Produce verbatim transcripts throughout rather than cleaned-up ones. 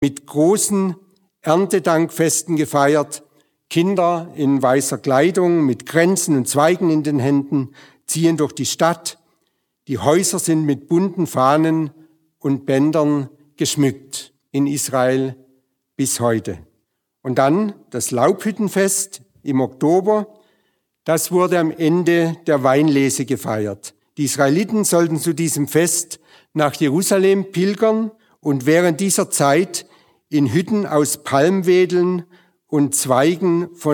mit großen Erntedankfesten gefeiert. Kinder in weißer Kleidung mit Kränzen und Zweigen in den Händen ziehen durch die Stadt. Die Häuser sind mit bunten Fahnen und Bändern geschmückt in Israel bis heute. Und dann das Laubhüttenfest im Oktober. Das wurde am Ende der Weinlese gefeiert. Die Israeliten sollten zu diesem Fest nach Jerusalem pilgern und während dieser Zeit in Hütten aus Palmwedeln und Zweigen von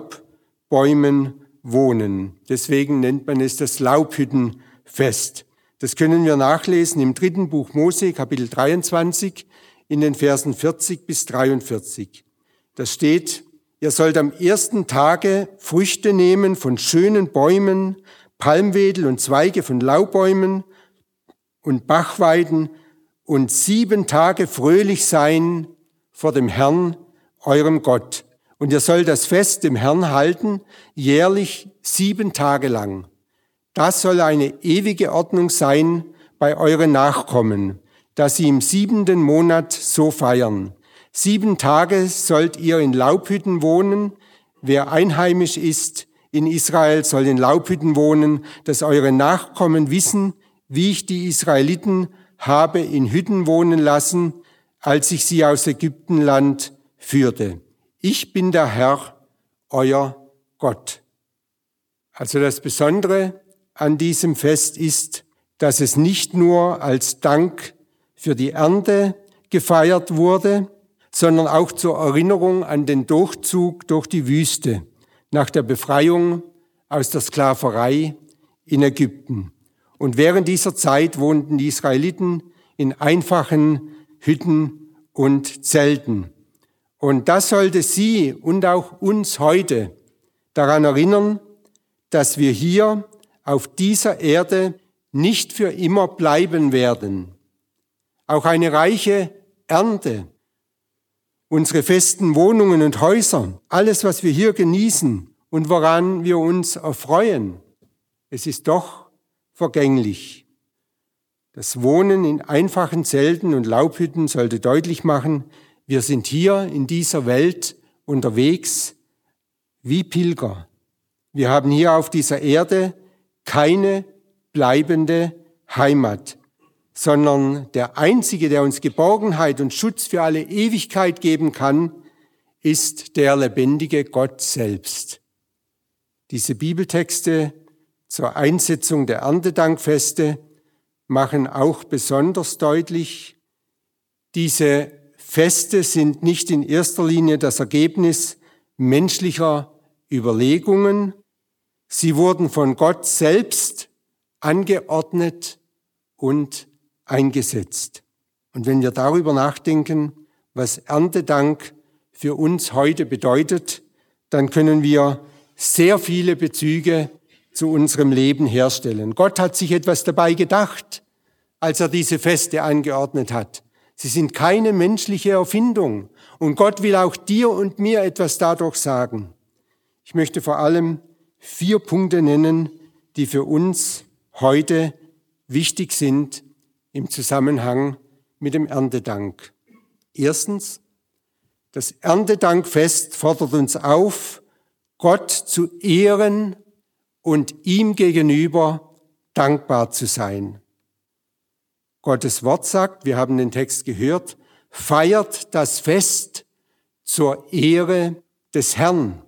Laubbäumen wohnen. Deswegen nennt man es das Laubhüttenfest. Das können wir nachlesen im dritten Buch Mose, Kapitel dreiundzwanzig, in den Versen vierzig bis dreiundvierzig. Da steht: Ihr sollt am ersten Tage Früchte nehmen von schönen Bäumen, Palmwedel und Zweige von Laubbäumen und Bachweiden und sieben Tage fröhlich sein vor dem Herrn, eurem Gott. Und ihr sollt das Fest dem Herrn halten, jährlich sieben Tage lang. Das soll eine ewige Ordnung sein bei euren Nachkommen, dass sie im siebenten Monat so feiern. Sieben Tage sollt ihr in Laubhütten wohnen. Wer einheimisch ist in Israel, soll in Laubhütten wohnen, dass eure Nachkommen wissen, wie ich die Israeliten habe in Hütten wohnen lassen, als ich sie aus Ägyptenland führte. Ich bin der Herr, euer Gott. Also das Besondere an diesem Fest ist, dass es nicht nur als Dank für die Ernte gefeiert wurde, sondern auch zur Erinnerung an den Durchzug durch die Wüste nach der Befreiung aus der Sklaverei in Ägypten. Und während dieser Zeit wohnten die Israeliten in einfachen Hütten und Zelten. Und das sollte sie und auch uns heute daran erinnern, dass wir hier auf dieser Erde nicht für immer bleiben werden. Auch eine reiche Ernte, unsere festen Wohnungen und Häuser, alles, was wir hier genießen und woran wir uns erfreuen, es ist doch vergänglich. Das Wohnen in einfachen Zelten und Laubhütten sollte deutlich machen, wir sind hier in dieser Welt unterwegs wie Pilger. Wir haben hier auf dieser Erde keine bleibende Heimat, sondern der Einzige, der uns Geborgenheit und Schutz für alle Ewigkeit geben kann, ist der lebendige Gott selbst. Diese Bibeltexte zur Einsetzung der Erntedankfeste machen auch besonders deutlich, diese Feste sind nicht in erster Linie das Ergebnis menschlicher Überlegungen. Sie wurden von Gott selbst angeordnet und eingesetzt. Und wenn wir darüber nachdenken, was Erntedank für uns heute bedeutet, dann können wir sehr viele Bezüge zu unserem Leben herstellen. Gott hat sich etwas dabei gedacht, als er diese Feste angeordnet hat. Sie sind keine menschliche Erfindung und Gott will auch dir und mir etwas dadurch sagen. Ich möchte vor allem vier Punkte nennen, die für uns heute wichtig sind im Zusammenhang mit dem Erntedank. Erstens, das Erntedankfest fordert uns auf, Gott zu ehren und ihm gegenüber dankbar zu sein. Gottes Wort sagt, wir haben den Text gehört, feiert das Fest zur Ehre des Herrn.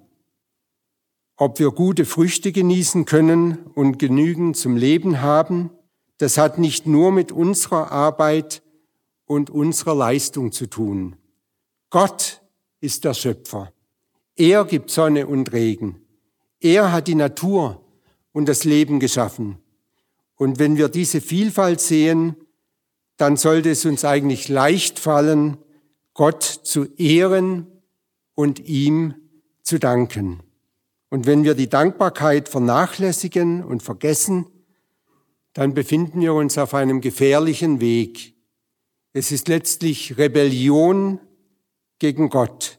Ob wir gute Früchte genießen können und genügend zum Leben haben, das hat nicht nur mit unserer Arbeit und unserer Leistung zu tun. Gott ist der Schöpfer. Er gibt Sonne und Regen. Er hat die Natur und das Leben geschaffen. Und wenn wir diese Vielfalt sehen, dann sollte es uns eigentlich leicht fallen, Gott zu ehren und ihm zu danken. Und wenn wir die Dankbarkeit vernachlässigen und vergessen, dann befinden wir uns auf einem gefährlichen Weg. Es ist letztlich Rebellion gegen Gott.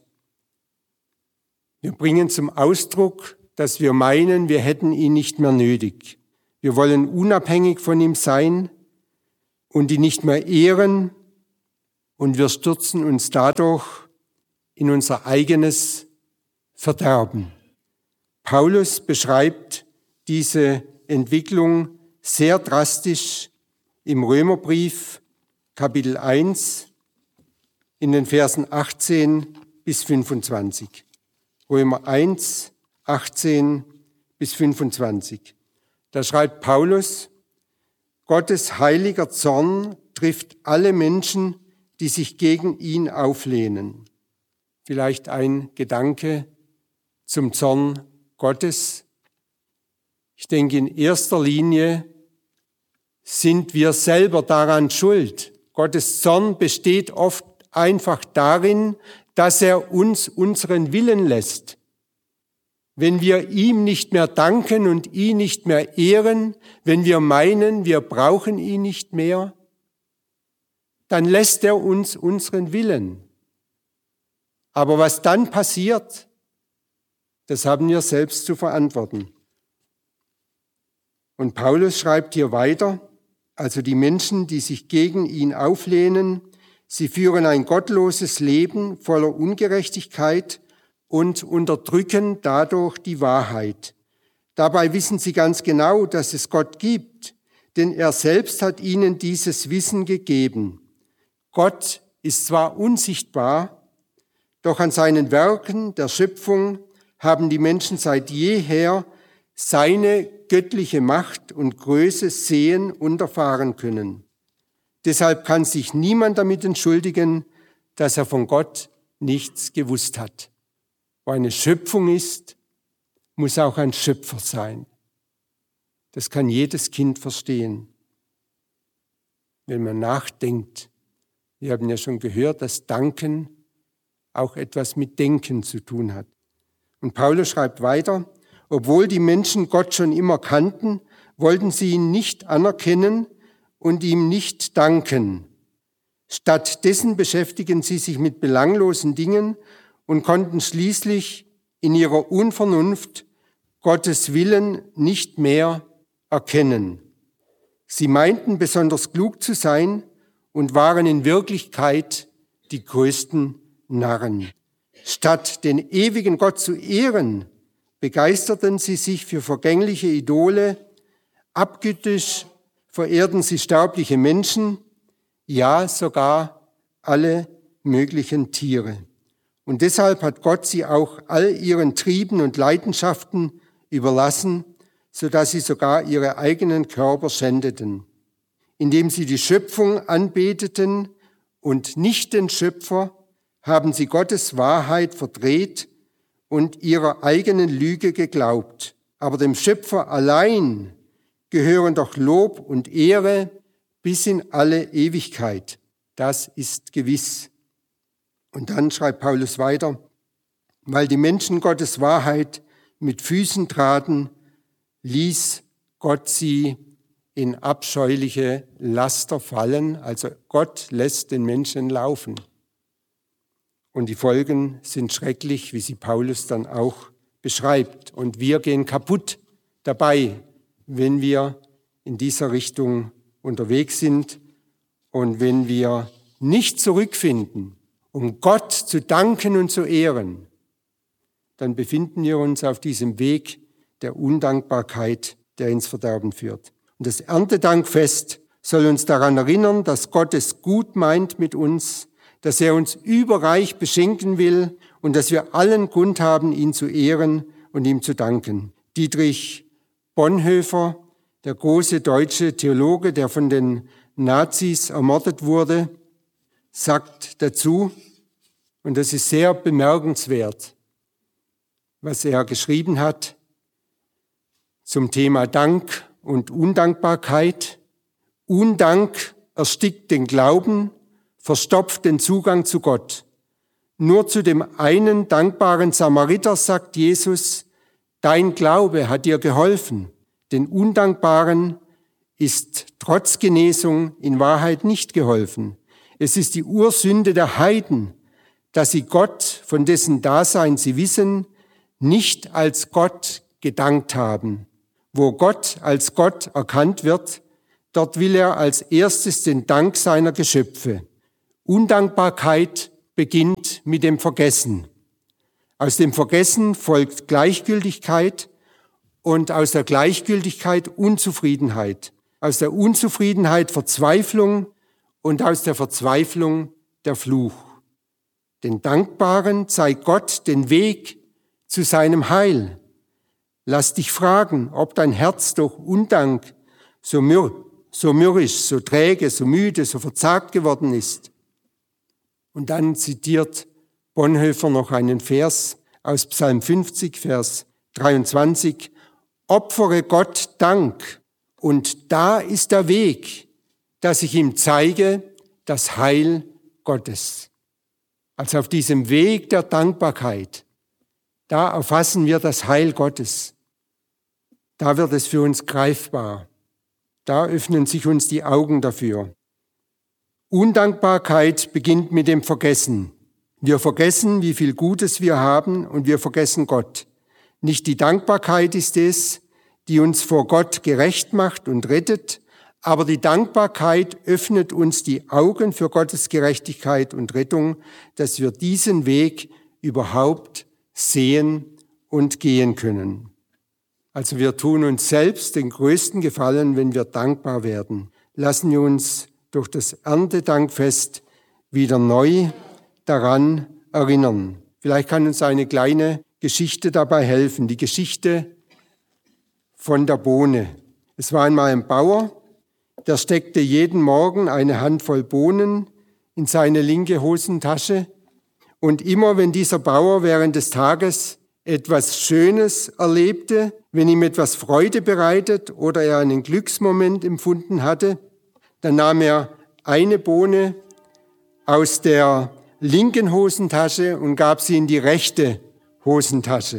Wir bringen zum Ausdruck, dass wir meinen, wir hätten ihn nicht mehr nötig. Wir wollen unabhängig von ihm sein und ihn nicht mehr ehren und wir stürzen uns dadurch in unser eigenes Verderben. Paulus beschreibt diese Entwicklung sehr drastisch im Römerbrief Kapitel eins in den Versen achtzehn bis fünfundzwanzig. Römer eins, achtzehn bis fünfundzwanzig. Da schreibt Paulus: Gottes heiliger Zorn trifft alle Menschen, die sich gegen ihn auflehnen. Vielleicht ein Gedanke zum Zorn Gottes. Ich denke, in erster Linie sind wir selber daran schuld. Gottes Zorn besteht oft einfach darin, dass er uns unseren Willen lässt. Wenn wir ihm nicht mehr danken und ihn nicht mehr ehren, wenn wir meinen, wir brauchen ihn nicht mehr, dann lässt er uns unseren Willen. Aber was dann passiert, das haben wir selbst zu verantworten. Und Paulus schreibt hier weiter, also die Menschen, die sich gegen ihn auflehnen, sie führen ein gottloses Leben voller Ungerechtigkeit und unterdrücken dadurch die Wahrheit. Dabei wissen sie ganz genau, dass es Gott gibt, denn er selbst hat ihnen dieses Wissen gegeben. Gott ist zwar unsichtbar, doch an seinen Werken der Schöpfung haben die Menschen seit jeher seine göttliche Macht und Größe sehen und erfahren können. Deshalb kann sich niemand damit entschuldigen, dass er von Gott nichts gewusst hat. Wo eine Schöpfung ist, muss auch ein Schöpfer sein. Das kann jedes Kind verstehen. Wenn man nachdenkt, wir haben ja schon gehört, dass Danken auch etwas mit Denken zu tun hat. Und Paulus schreibt weiter: Obwohl die Menschen Gott schon immer kannten, wollten sie ihn nicht anerkennen und ihm nicht danken. Stattdessen beschäftigen sie sich mit belanglosen Dingen und konnten schließlich in ihrer Unvernunft Gottes Willen nicht mehr erkennen. Sie meinten besonders klug zu sein und waren in Wirklichkeit die größten Narren. Statt den ewigen Gott zu ehren, begeisterten sie sich für vergängliche Idole, abgöttisch verehrten sie sterbliche Menschen, ja sogar alle möglichen Tiere. Und deshalb hat Gott sie auch all ihren Trieben und Leidenschaften überlassen, sodass sie sogar ihre eigenen Körper schändeten, indem sie die Schöpfung anbeteten und nicht den Schöpfer, haben sie Gottes Wahrheit verdreht und ihrer eigenen Lüge geglaubt. Aber dem Schöpfer allein gehören doch Lob und Ehre bis in alle Ewigkeit. Das ist gewiss. Und dann schreibt Paulus weiter: Weil die Menschen Gottes Wahrheit mit Füßen traten, ließ Gott sie in abscheuliche Laster fallen. Also Gott lässt den Menschen laufen. Und die Folgen sind schrecklich, wie sie Paulus dann auch beschreibt. Und wir gehen kaputt dabei, wenn wir in dieser Richtung unterwegs sind und wenn wir nicht zurückfinden, um Gott zu danken und zu ehren, dann befinden wir uns auf diesem Weg der Undankbarkeit, der ins Verderben führt. Und das Erntedankfest soll uns daran erinnern, dass Gott es gut meint mit uns, dass er uns überreich beschenken will und dass wir allen Grund haben, ihn zu ehren und ihm zu danken. Dietrich Bonhoeffer, der große deutsche Theologe, der von den Nazis ermordet wurde, sagt dazu, und das ist sehr bemerkenswert, was er geschrieben hat zum Thema Dank und Undankbarkeit: Undank erstickt den Glauben, verstopft den Zugang zu Gott. Nur zu dem einen dankbaren Samariter sagt Jesus: Dein Glaube hat dir geholfen. Den Undankbaren ist trotz Genesung in Wahrheit nicht geholfen. Es ist die Ursünde der Heiden, dass sie Gott, von dessen Dasein sie wissen, nicht als Gott gedankt haben. Wo Gott als Gott erkannt wird, dort will er als erstes den Dank seiner Geschöpfe. Undankbarkeit beginnt mit dem Vergessen. Aus dem Vergessen folgt Gleichgültigkeit und aus der Gleichgültigkeit Unzufriedenheit. Aus der Unzufriedenheit Verzweiflung und aus der Verzweiflung der Fluch. Den Dankbaren zeigt Gott den Weg zu seinem Heil. Lass dich fragen, ob dein Herz durch Undank so mürr, so mürrisch, so träge, so müde, so verzagt geworden ist. Und dann zitiert Bonhoeffer noch einen Vers aus Psalm fünfzig, Vers dreiundzwanzig. Opfere Gott Dank, und da ist der Weg, dass ich ihm zeige, das Heil Gottes. Also auf diesem Weg der Dankbarkeit, da erfassen wir das Heil Gottes. Da wird es für uns greifbar. Da öffnen sich uns die Augen dafür. Undankbarkeit beginnt mit dem Vergessen. Wir vergessen, wie viel Gutes wir haben, und wir vergessen Gott. Nicht die Dankbarkeit ist es, die uns vor Gott gerecht macht und rettet, aber die Dankbarkeit öffnet uns die Augen für Gottes Gerechtigkeit und Rettung, dass wir diesen Weg überhaupt sehen und gehen können. Also wir tun uns selbst den größten Gefallen, wenn wir dankbar werden. Lassen wir uns durch das Erntedankfest wieder neu daran erinnern. Vielleicht kann uns eine kleine Geschichte dabei helfen, die Geschichte von der Bohne. Es war einmal ein Bauer, der steckte jeden Morgen eine Handvoll Bohnen in seine linke Hosentasche, und immer wenn dieser Bauer während des Tages etwas Schönes erlebte, wenn ihm etwas Freude bereitet oder er einen Glücksmoment empfunden hatte, dann nahm er eine Bohne aus der linken Hosentasche und gab sie in die rechte Hosentasche.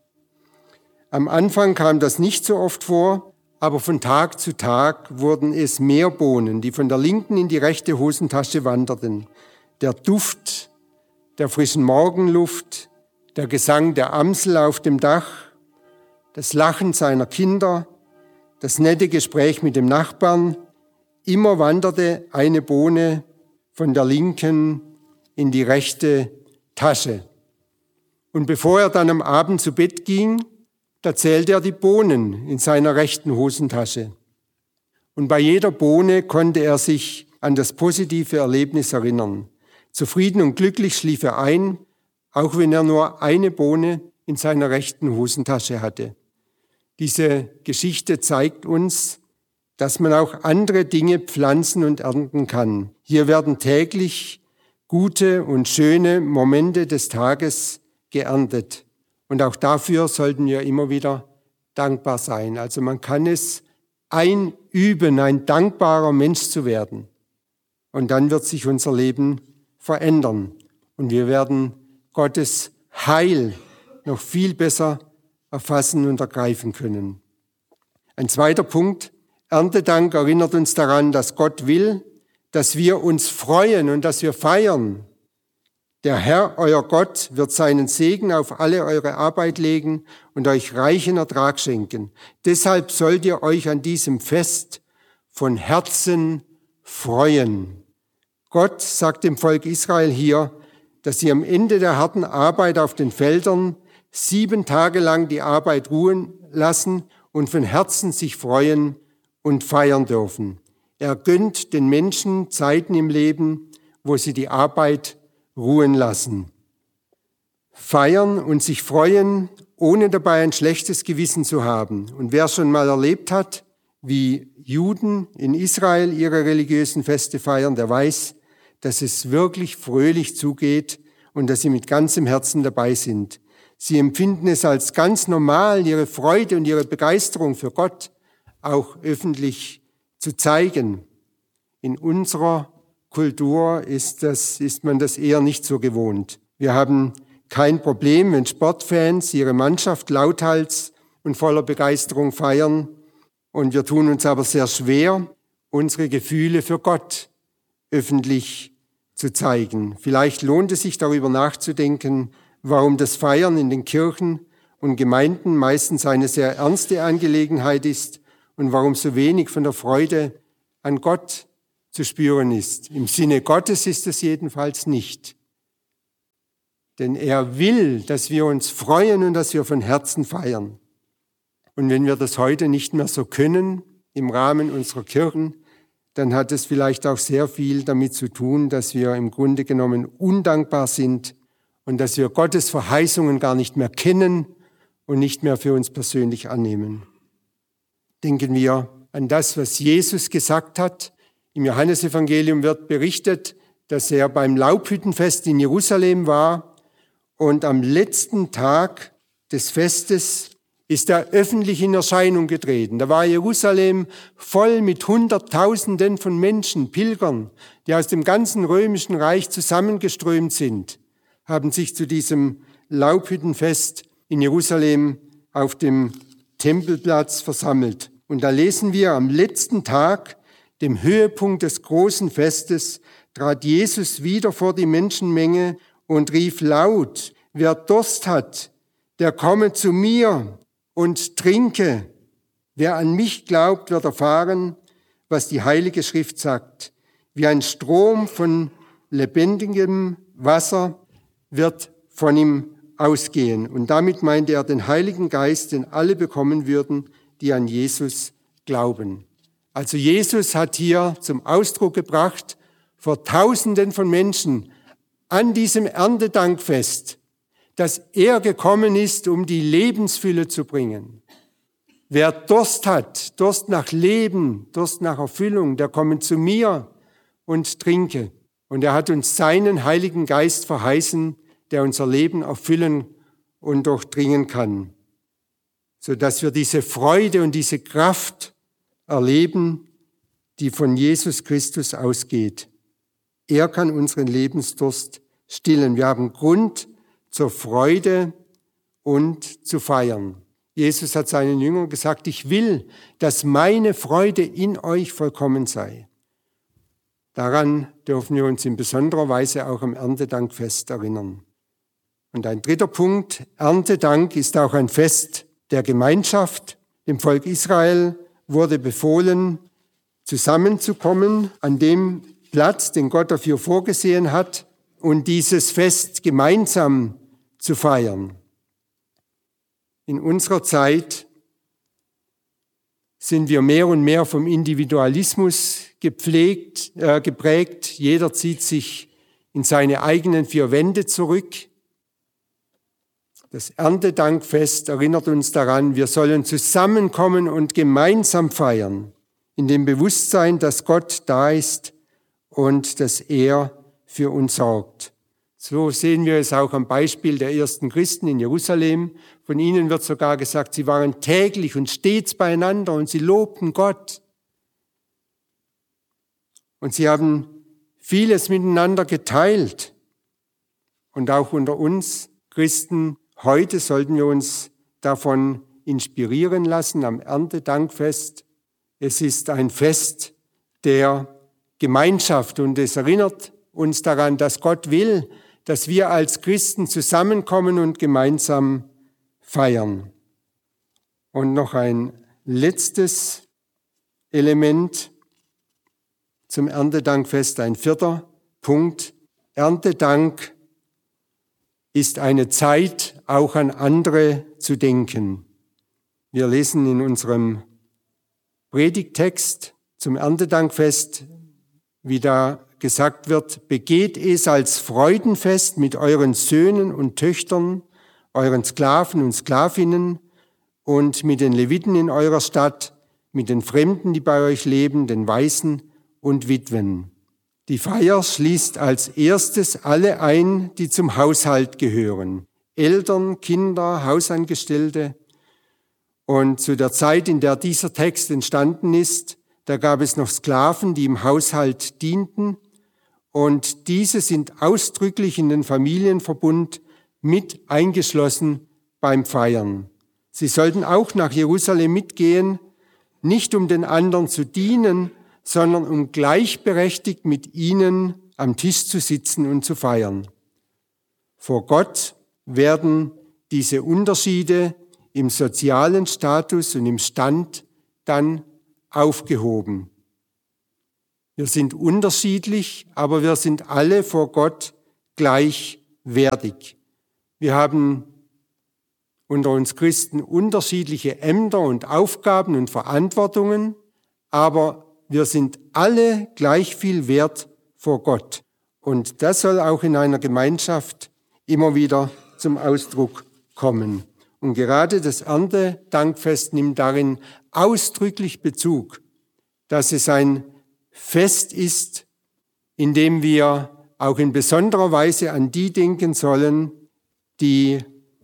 Am Anfang kam das nicht so oft vor, aber von Tag zu Tag wurden es mehr Bohnen, die von der linken in die rechte Hosentasche wanderten. Der Duft der frischen Morgenluft, der Gesang der Amsel auf dem Dach, das Lachen seiner Kinder, das nette Gespräch mit dem Nachbarn, immer wanderte eine Bohne von der linken in die rechte Tasche. Und bevor er dann am Abend zu Bett ging, da zählte er die Bohnen in seiner rechten Hosentasche. Und bei jeder Bohne konnte er sich an das positive Erlebnis erinnern. Zufrieden und glücklich schlief er ein, auch wenn er nur eine Bohne in seiner rechten Hosentasche hatte. Diese Geschichte zeigt uns, dass man auch andere Dinge pflanzen und ernten kann. Hier werden täglich gute und schöne Momente des Tages geerntet. Und auch dafür sollten wir immer wieder dankbar sein. Also man kann es einüben, ein dankbarer Mensch zu werden. Und dann wird sich unser Leben verändern. Und wir werden Gottes Heil noch viel besser erfassen und ergreifen können. Ein zweiter Punkt. Erntedank erinnert uns daran, dass Gott will, dass wir uns freuen und dass wir feiern. Der Herr, euer Gott, wird seinen Segen auf alle eure Arbeit legen und euch reichen Ertrag schenken. Deshalb sollt ihr euch an diesem Fest von Herzen freuen. Gott sagt dem Volk Israel hier, dass sie am Ende der harten Arbeit auf den Feldern sieben Tage lang die Arbeit ruhen lassen und von Herzen sich freuen und feiern dürfen. Er gönnt den Menschen Zeiten im Leben, wo sie die Arbeit ruhen lassen. Feiern und sich freuen, ohne dabei ein schlechtes Gewissen zu haben. Und wer schon mal erlebt hat, wie Juden in Israel ihre religiösen Feste feiern, der weiß, dass es wirklich fröhlich zugeht und dass sie mit ganzem Herzen dabei sind. Sie empfinden es als ganz normal, ihre Freude und ihre Begeisterung für Gott auch öffentlich zu zeigen. In unserer Kultur ist, das, ist man das eher nicht so gewohnt. Wir haben kein Problem, wenn Sportfans ihre Mannschaft lauthals und voller Begeisterung feiern. Und wir tun uns aber sehr schwer, unsere Gefühle für Gott öffentlich zu zeigen. Vielleicht lohnt es sich, darüber nachzudenken, warum das Feiern in den Kirchen und Gemeinden meistens eine sehr ernste Angelegenheit ist und warum so wenig von der Freude an Gott zu spüren ist. Im Sinne Gottes ist es jedenfalls nicht. Denn er will, dass wir uns freuen und dass wir von Herzen feiern. Und wenn wir das heute nicht mehr so können im Rahmen unserer Kirchen, dann hat es vielleicht auch sehr viel damit zu tun, dass wir im Grunde genommen undankbar sind und dass wir Gottes Verheißungen gar nicht mehr kennen und nicht mehr für uns persönlich annehmen. Denken wir an das, was Jesus gesagt hat. Im Johannesevangelium wird berichtet, dass er beim Laubhüttenfest in Jerusalem war und am letzten Tag des Festes ist er öffentlich in Erscheinung getreten. Da war Jerusalem voll mit Hunderttausenden von Menschen, Pilgern, die aus dem ganzen römischen Reich zusammengeströmt sind, haben sich zu diesem Laubhüttenfest in Jerusalem auf dem Tempelplatz versammelt. Und da lesen wir, am letzten Tag, dem Höhepunkt des großen Festes, trat Jesus wieder vor die Menschenmenge und rief laut: Wer Durst hat, der komme zu mir und trinke. Wer an mich glaubt, wird erfahren, was die Heilige Schrift sagt. Wie ein Strom von lebendigem Wasser wird von ihm ausgehen. Und damit meinte er den Heiligen Geist, den alle bekommen würden, die an Jesus glauben. Also Jesus hat hier zum Ausdruck gebracht, vor Tausenden von Menschen an diesem Erntedankfest, dass er gekommen ist, um die Lebensfülle zu bringen. Wer Durst hat, Durst nach Leben, Durst nach Erfüllung, der komme zu mir und trinke. Und er hat uns seinen Heiligen Geist verheißen, der unser Leben erfüllen und durchdringen kann, sodass wir diese Freude und diese Kraft erleben, die von Jesus Christus ausgeht. Er kann unseren Lebensdurst stillen. Wir haben Grund zur Freude und zu feiern. Jesus hat seinen Jüngern gesagt, ich will, dass meine Freude in euch vollkommen sei. Daran dürfen wir uns in besonderer Weise auch am Erntedankfest erinnern. Und ein dritter Punkt, Erntedank ist auch ein Fest der Gemeinschaft. Dem Volk Israel wurde befohlen, zusammenzukommen an dem Platz, den Gott dafür vorgesehen hat, und dieses Fest gemeinsam zu feiern. In unserer Zeit sind wir mehr und mehr vom Individualismus gepflegt, äh, geprägt. Jeder zieht sich in seine eigenen vier Wände zurück. Das Erntedankfest erinnert uns daran, wir sollen zusammenkommen und gemeinsam feiern, in dem Bewusstsein, dass Gott da ist und dass er für uns sorgt. So sehen wir es auch am Beispiel der ersten Christen in Jerusalem. Von ihnen wird sogar gesagt, sie waren täglich und stets beieinander und sie lobten Gott. Und sie haben vieles miteinander geteilt. Und auch unter uns Christen heute sollten wir uns davon inspirieren lassen am Erntedankfest. Es ist ein Fest der Gemeinschaft und es erinnert uns daran, dass Gott will, dass wir als Christen zusammenkommen und gemeinsam feiern. Und noch ein letztes Element zum Erntedankfest, ein vierter Punkt. Erntedank ist eine Zeit, auch an andere zu denken. Wir lesen in unserem Predigttext zum Erntedankfest, wie da gesagt wird, begeht es als Freudenfest mit euren Söhnen und Töchtern, euren Sklaven und Sklavinnen und mit den Leviten in eurer Stadt, mit den Fremden, die bei euch leben, den Waisen und Witwen. Die Feier schließt als erstes alle ein, die zum Haushalt gehören. Eltern, Kinder, Hausangestellte. Und zu der Zeit, in der dieser Text entstanden ist, da gab es noch Sklaven, die im Haushalt dienten. Und diese sind ausdrücklich in den Familienverbund mit eingeschlossen beim Feiern. Sie sollten auch nach Jerusalem mitgehen, nicht um den anderen zu dienen, sondern um gleichberechtigt mit ihnen am Tisch zu sitzen und zu feiern. Vor Gott werden diese Unterschiede im sozialen Status und im Stand dann aufgehoben. Wir sind unterschiedlich, aber wir sind alle vor Gott gleichwertig. Wir haben unter uns Christen unterschiedliche Ämter und Aufgaben und Verantwortungen, aber wir sind alle gleich viel wert vor Gott. Und das soll auch in einer Gemeinschaft immer wieder zum Ausdruck kommen. Und gerade das Erntedankfest nimmt darin ausdrücklich Bezug, dass es ein Fest ist, in dem wir auch in besonderer Weise an die denken sollen, die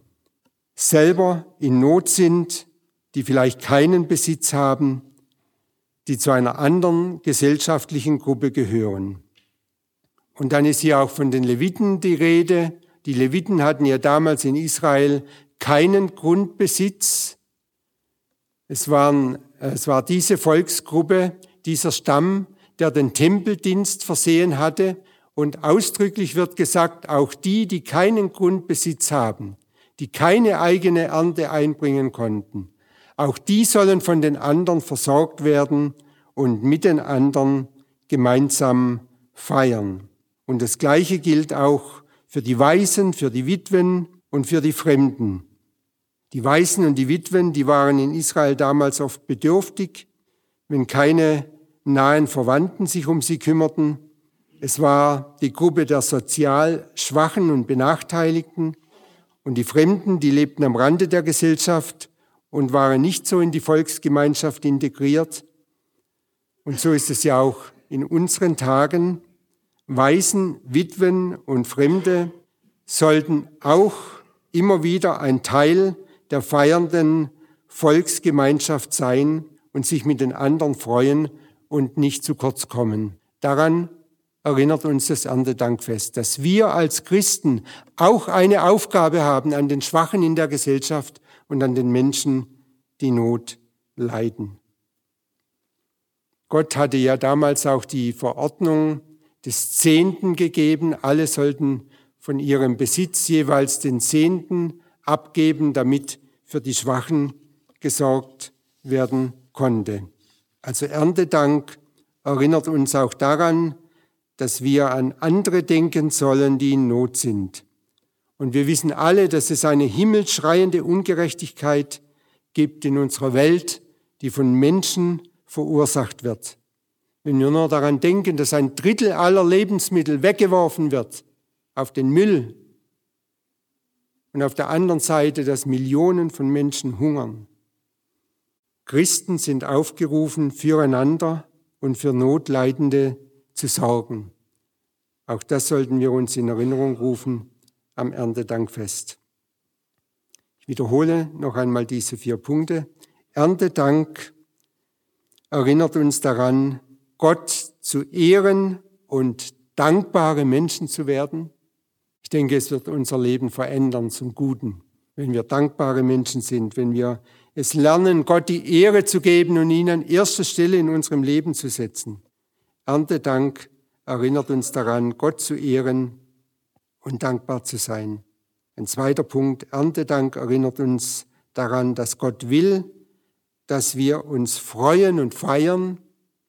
selber in Not sind, die vielleicht keinen Besitz haben, die zu einer anderen gesellschaftlichen Gruppe gehören. Und dann ist hier auch von den Leviten die Rede. Die Leviten hatten ja damals in Israel keinen Grundbesitz. Es, waren, es war diese Volksgruppe, dieser Stamm, der den Tempeldienst versehen hatte. Und ausdrücklich wird gesagt, auch die, die keinen Grundbesitz haben, die keine eigene Ernte einbringen konnten, auch die sollen von den anderen versorgt werden und mit den anderen gemeinsam feiern. Und das Gleiche gilt auch für die Waisen, für die Witwen und für die Fremden. Die Waisen und die Witwen, die waren in Israel damals oft bedürftig, wenn keine nahen Verwandten sich um sie kümmerten. Es war die Gruppe der sozial Schwachen und Benachteiligten. Und die Fremden, die lebten am Rande der Gesellschaft und waren nicht so in die Volksgemeinschaft integriert. Und so ist es ja auch in unseren Tagen. Waisen, Witwen und Fremde sollten auch immer wieder ein Teil der feiernden Volksgemeinschaft sein und sich mit den anderen freuen und nicht zu kurz kommen. Daran erinnert uns das Erntedankfest, dass wir als Christen auch eine Aufgabe haben an den Schwachen in der Gesellschaft und an den Menschen, die Not leiden. Gott hatte ja damals auch die Verordnung des Zehnten gegeben. Alle sollten von ihrem Besitz jeweils den Zehnten abgeben, damit für die Schwachen gesorgt werden konnte. Also Erntedank erinnert uns auch daran, dass wir an andere denken sollen, die in Not sind. Und wir wissen alle, dass es eine himmelschreiende Ungerechtigkeit gibt in unserer Welt, die von Menschen verursacht wird. Wenn wir nur daran denken, dass ein Drittel aller Lebensmittel weggeworfen wird auf den Müll und auf der anderen Seite, dass Millionen von Menschen hungern. Christen sind aufgerufen, füreinander und für Notleidende zu sorgen. Auch das sollten wir uns in Erinnerung rufen am Erntedankfest. Ich wiederhole noch einmal diese vier Punkte. Erntedank erinnert uns daran, Gott zu ehren und dankbare Menschen zu werden. Ich denke, es wird unser Leben verändern zum Guten, wenn wir dankbare Menschen sind, wenn wir es lernen, Gott die Ehre zu geben und ihn an erster Stelle in unserem Leben zu setzen. Erntedank erinnert uns daran, Gott zu ehren und dankbar zu sein. Ein zweiter Punkt, Erntedank erinnert uns daran, dass Gott will, dass wir uns freuen und feiern.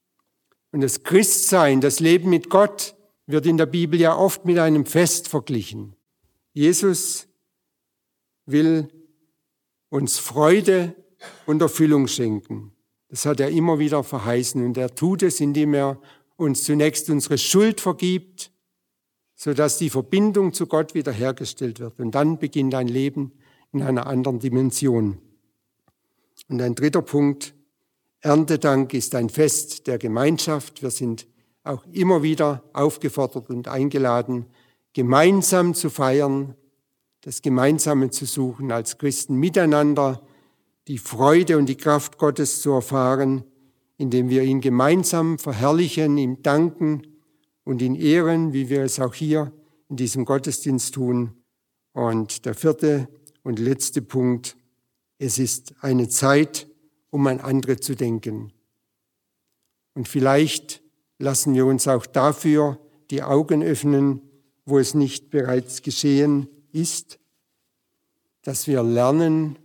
Und das Christsein, das Leben mit Gott, wird in der Bibel ja oft mit einem Fest verglichen. Jesus will uns Freude und Erfüllung schenken. Das hat er immer wieder verheißen und er tut es, indem er uns zunächst unsere Schuld vergibt, sodass die Verbindung zu Gott wiederhergestellt wird. Und dann beginnt ein Leben in einer anderen Dimension. Und ein dritter Punkt, Erntedank ist ein Fest der Gemeinschaft. Wir sind auch immer wieder aufgefordert und eingeladen, gemeinsam zu feiern, das Gemeinsame zu suchen, als Christen miteinander die Freude und die Kraft Gottes zu erfahren, indem wir ihn gemeinsam verherrlichen, ihm danken und ihn ehren, wie wir es auch hier in diesem Gottesdienst tun. Und der vierte und letzte Punkt, es ist eine Zeit, um an andere zu denken. Und vielleicht lassen wir uns auch dafür die Augen öffnen, wo es nicht bereits geschehen ist, dass wir lernen,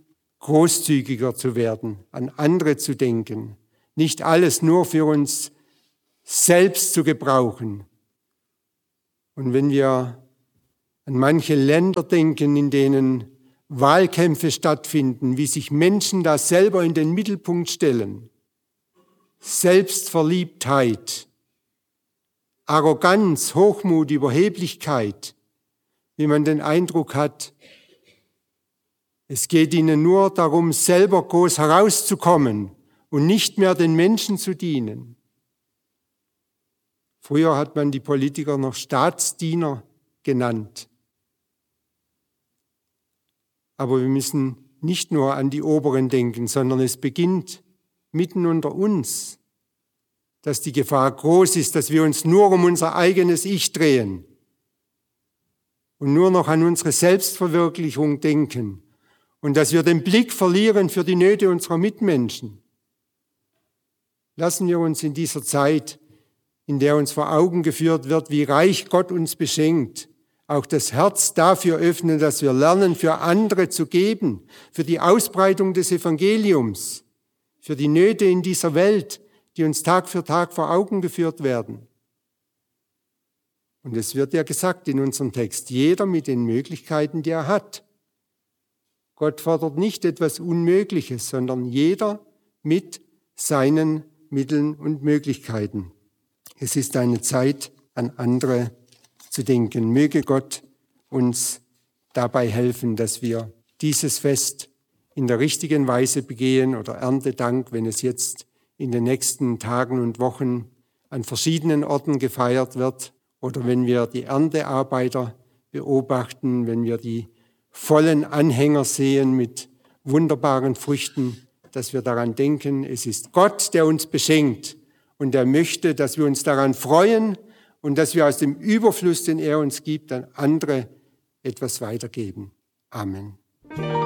großzügiger zu werden, an andere zu denken, nicht alles nur für uns selbst zu gebrauchen. Und wenn wir an manche Länder denken, in denen Wahlkämpfe stattfinden, wie sich Menschen da selber in den Mittelpunkt stellen, Selbstverliebtheit, Arroganz, Hochmut, Überheblichkeit, wie man den Eindruck hat, es geht ihnen nur darum, selber groß herauszukommen und nicht mehr den Menschen zu dienen. Früher hat man die Politiker noch Staatsdiener genannt. Aber wir müssen nicht nur an die Oberen denken, sondern es beginnt mitten unter uns, dass die Gefahr groß ist, dass wir uns nur um unser eigenes Ich drehen und nur noch an unsere Selbstverwirklichung denken und dass wir den Blick verlieren für die Nöte unserer Mitmenschen. Lassen wir uns in dieser Zeit, in der uns vor Augen geführt wird, wie reich Gott uns beschenkt, auch das Herz dafür öffnen, dass wir lernen, für andere zu geben, für die Ausbreitung des Evangeliums, für die Nöte in dieser Welt, die uns Tag für Tag vor Augen geführt werden. Und es wird ja gesagt in unserem Text, jeder mit den Möglichkeiten, die er hat. Gott fordert nicht etwas Unmögliches, sondern jeder mit seinen Mitteln und Möglichkeiten. Es ist eine Zeit, an andere zu denken. Möge Gott uns dabei helfen, dass wir dieses Fest in der richtigen Weise begehen oder Erntedank, wenn es jetzt in den nächsten Tagen und Wochen an verschiedenen Orten gefeiert wird oder wenn wir die Erntearbeiter beobachten, wenn wir die vollen Anhänger sehen mit wunderbaren Früchten, dass wir daran denken, es ist Gott, der uns beschenkt und er möchte, dass wir uns daran freuen und dass wir aus dem Überfluss, den er uns gibt, an andere etwas weitergeben. Amen.